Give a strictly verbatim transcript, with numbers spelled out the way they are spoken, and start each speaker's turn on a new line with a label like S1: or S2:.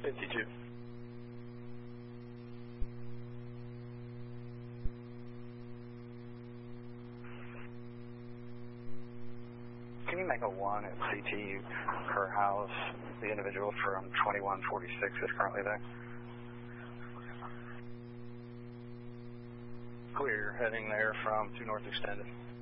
S1: fifty-two.
S2: Can you make a one at C T per house? The individual from twenty-one forty-six is currently there.
S1: Clear, heading there from two north extended.